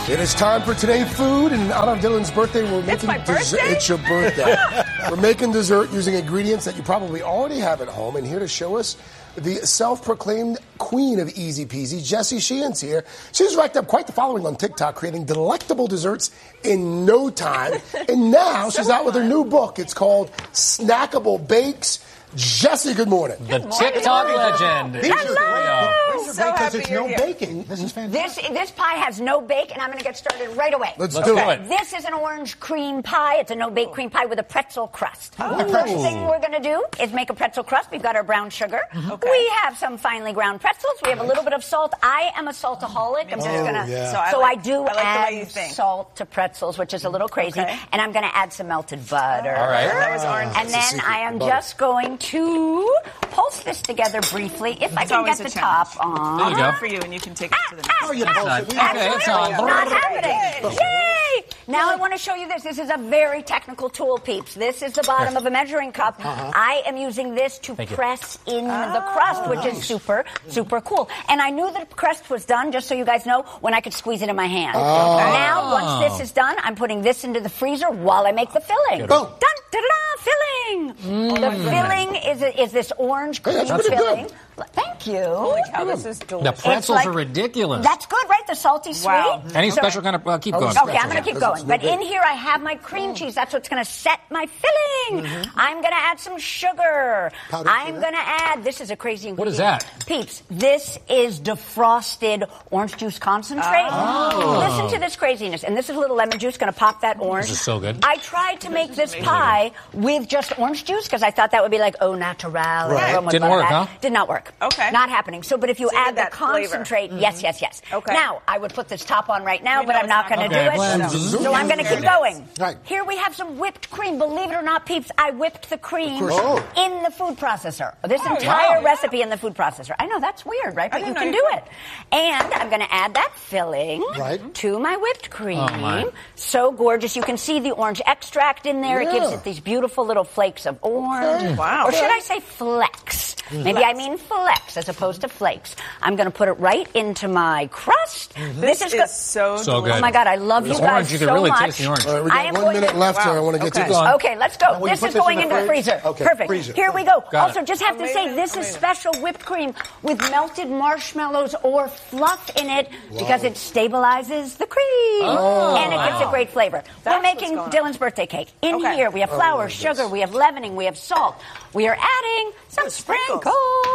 It is time for Today Food, and on Dylan's birthday, we're making dessert. It's your birthday. We're making dessert using ingredients that you probably already have at home, and here to show us the self-proclaimed queen of easy peasy, Jessie Sheehan's here. She's racked up quite the following on TikTok, creating delectable desserts in no time. And now she's out with her new book. It's called Snackable Bakes. Jessie, good morning. The TikTok legend. Hello. Because it's no baking. This is fantastic. This pie has no bake, and I'm going to get started right away. Let's do it. This is an orange cream pie. It's a no-bake cream pie with a pretzel crust. The first thing we're going to do is make a pretzel crust. We've got our brown sugar. Okay. We have some finely ground pretzels. We have a little bit of salt. I am a saltaholic. I'm just going to... So I do add salt to pretzels, which is a little crazy. Okay. And I'm going to add some melted butter. All right. That was orange. And then I am just going to pulse this together briefly. If I can get the top on. There you go. For you, and you can take it to the next. Oh, you Okay, it's on. Not happening. Yay! Now I want to show you this. This is a very technical tool, peeps. This is the bottom of a measuring cup. I am using this to press in the crust, which is super, super cool. And I knew that the crust was done, just so you guys know, when I could squeeze it in my hand. Now, once this is done, I'm putting this into the freezer while I make the filling. Boom. Dun, da, da, da, filling. The filling is this orange cream filling. Thank you. Holy cow, this is delicious. The pretzels are ridiculous. That's good, right? The salty sweet. Wow. Any special kind of keep going? Okay, I'm going to keep going. But in here, I have my cream cheese. That's what's going to set my filling. I'm going to add some sugar. I'm going to add, this is a crazy ingredient. What is that? Peeps, this is defrosted orange juice concentrate. Listen to this craziness. And this is a little lemon juice, going to pop that orange. This is so good. I tried to make this pie with just orange juice because I thought that would be like au natural. Right. Didn't work, huh? Did not work. Okay. Not happening. So, but if you add the that flavor. concentrate, yes. Okay. Now, I would put this top on right now, but I'm not going to do blend. it. So I'm going to keep going. Right. Here we have some whipped cream. Believe it or not, peeps, I whipped the cream in the food processor. This entire recipe in the food processor. I know, that's weird, right? But you can do it. And I'm going to add that filling to my whipped cream. Oh, my. So gorgeous. You can see the orange extract in there. It gives it these beautiful little flakes of orange. Wow. Or should I say flecks? Maybe I mean flecks as opposed to flakes. I'm going to put it right into my crust. This is so good. Oh my God, I love you guys orange, you so can really much. taste the orange. All right, we got 1 minute left here. I want to get to this. Okay, let's go. This is going into the freezer. Okay, Perfect. freezer. Here we go. Got Also, it. just have to say, this is special whipped cream with melted marshmallows or fluff in it because it stabilizes the cream. And it gives a great flavor. We're making Dylan's birthday cake. In here, we have flour, sugar, we have leavening, we have salt. We are adding some sprinkles.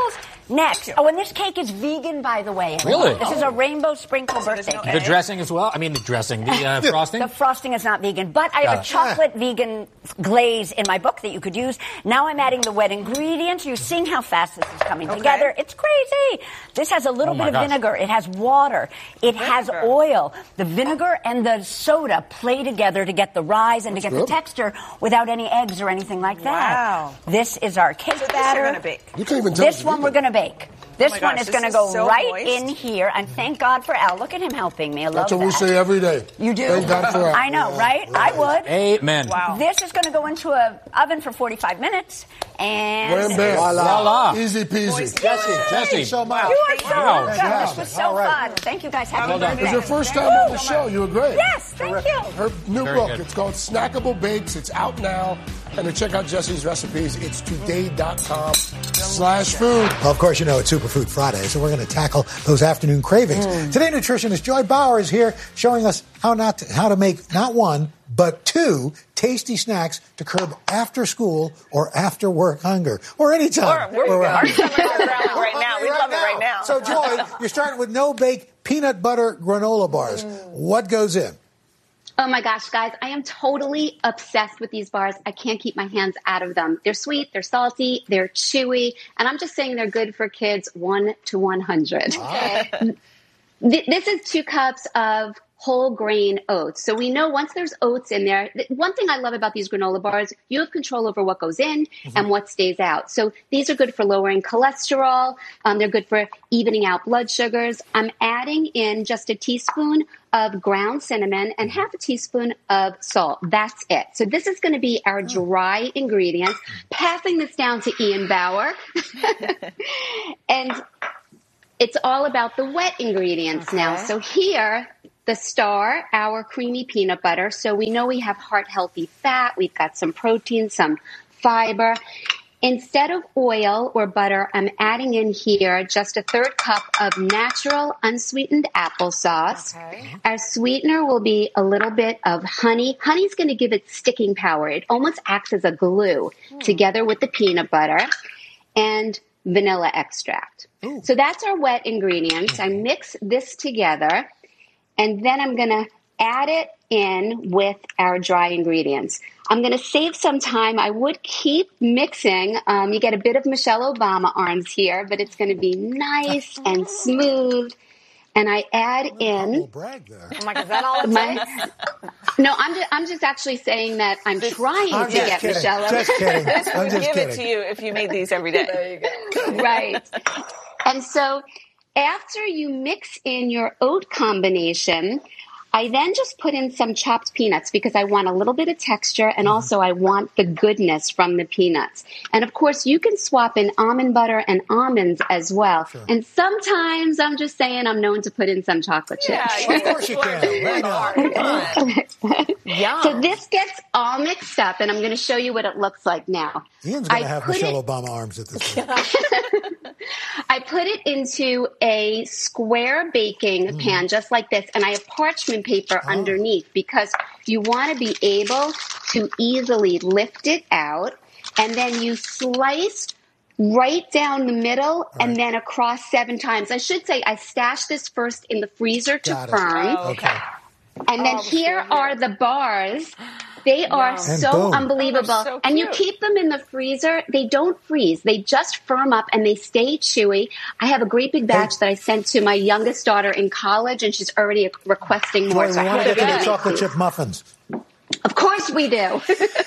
Next. Oh, and this cake is vegan, by the way. Really? This is a rainbow sprinkle birthday cake. The dressing as well? I mean, the dressing. The frosting? The frosting is not vegan, but I have a chocolate vegan glaze in my book that you could use. Now I'm adding the wet ingredients. You're seeing how fast this is coming together. It's crazy. This has a little bit of vinegar. It has water. It has oil. The vinegar and the soda play together to get the rise and to get the texture without any eggs or anything like that. Wow. This is our cake batter. This you're going to bake. You can't even tell This one we're going to bake. This one is going to go right moist. in here. And thank God for Al. Look at him helping me. I love That's what that. we say every day. You do? Thank God for Al. I know, right? I would. Amen. Wow. This is going to go into an oven for 45 minutes. And Wham, bam. Voila. Easy peasy. Jessie. So much. you are so Wow. welcome. This was so fun. Thank you guys. Happy birthday. It was your first time on the show. You were great. Yes, thank you. Her new Very book, good. it's called Snackable Bakes. It's out now. And to check out Jessie's recipes, it's today.com/food. Well, of course, you know it's Superfood Friday, so we're going to tackle those afternoon cravings. Today, nutritionist Joy Bauer is here showing us how to make not one, but 2 tasty snacks to curb after school or after work hunger, or anytime. Our stomachs are growling right now. We love it right now. So, Joy, you're starting with no-bake peanut butter granola bars. What goes in? Oh my gosh, guys, I am totally obsessed with these bars. I can't keep my hands out of them. They're sweet, they're salty, they're chewy, and I'm just saying they're good for kids 1 to 100. This is 2 cups of whole grain oats. So we know once there's oats in there, one thing I love about these granola bars, you have control over what goes in and what stays out. So these are good for lowering cholesterol. They're good for evening out blood sugars. I'm adding in just a teaspoon of ground cinnamon and half a teaspoon of salt. That's it. So this is going to be our dry ingredients. Passing this down to Ian Bauer. And it's all about the wet ingredients now. So here, the star, our creamy peanut butter. So we know we have heart-healthy fat. We've got some protein, some fiber. Instead of oil or butter, I'm adding in here just a 1/3 cup of natural unsweetened applesauce. Okay. Our sweetener will be a little bit of honey. Honey's going to give it sticking power. It almost acts as a glue together with the peanut butter, and vanilla extract. Ooh. So that's our wet ingredients. I mix this together, and then I'm going to add it in with our dry ingredients. I'm going to save some time. I would keep mixing. You get a bit of Michelle Obama arms here, but it's going to be nice and smooth. And I add in. Brag there. Oh my God, is that all it takes? No, I'm just actually saying that I'm trying to get kidding. Michelle. Just kidding. I'm just give kidding. it to you if you made these every day. There you go. Right. And so after you mix in your oat combination, I then just put in some chopped peanuts because I want a little bit of texture, and also I want the goodness from the peanuts. And of course, you can swap in almond butter and almonds as well. Sure. And sometimes I'm just saying I'm known to put in some chocolate chips. Yeah, of course you can. Yum. So this gets all mixed up, and I'm going to show you what it looks like now. Ian's going to have Michelle Obama arms at this point. I put it into a square baking pan just like this, and I have parchment paper underneath because you want to be able to easily lift it out, and then you slice right down the middle and then across 7 times. I should say I stashed this first in the freezer to firm. Oh, okay. And then here are the bars. They are so unbelievable. So and you keep them in the freezer. They don't freeze. They just firm up and they stay chewy. I have a great big batch that I sent to my youngest daughter in college, and she's already requesting more. Joy, we want to get to the chocolate chip muffins. Of course we do.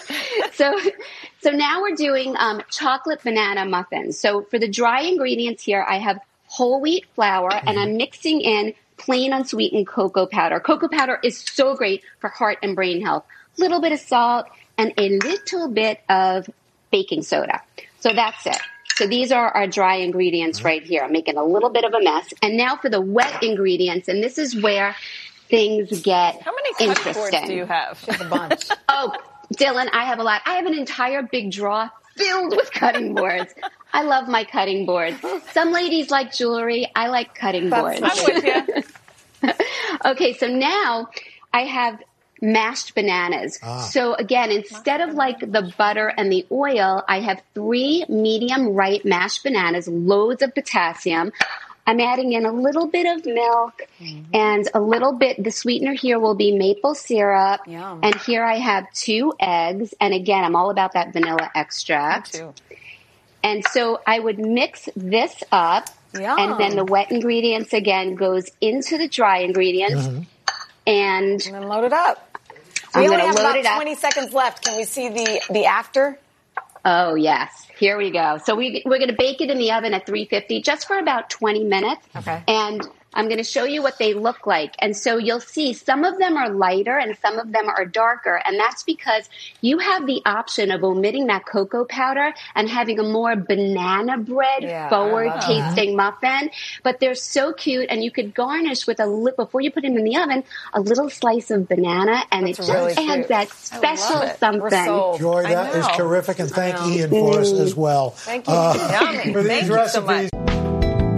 So now we're doing chocolate banana muffins. So for the dry ingredients here, I have whole wheat flour, and I'm mixing in plain unsweetened cocoa powder. Cocoa powder is so great for heart and brain health. Little bit of salt and a little bit of baking soda. So that's it. So these are our dry ingredients right here. I'm making a little bit of a mess. And now for the wet ingredients, and this is where things get How many cutting interesting. boards do you have? Just a bunch. Oh, Dylan, I have a lot. I have an entire big drawer filled with cutting boards. I love my cutting boards. Some ladies like jewelry. I like cutting boards. I'm with you. Okay, so now I have mashed bananas. So again, instead of like the butter and the oil, I have 3 medium ripe mashed bananas, loads of potassium. I'm adding in a little bit of milk and a little bit, the sweetener here will be maple syrup. Yum. And here I have 2 eggs. And again, I'm all about that vanilla extract. Me too. And so I would mix this up. Yum. And then the wet ingredients again goes into the dry ingredients. And then load it up. I'm We only going have to load about it up. 20 seconds left. Can we see the after? Oh, yes. Here we go. So we're going to bake it in the oven at 350 just for about 20 minutes. Okay. And I'm going to show you what they look like. And so you'll see some of them are lighter and some of them are darker. And that's because you have the option of omitting that cocoa powder and having a more banana bread forward tasting muffin. But they're so cute. And you could garnish with before you put them in the oven, a little slice of banana. And it just adds that special something. Joy, that is terrific. And thank Ian for us as well. Thank you. Yummy. For these Thank you so recipes. much.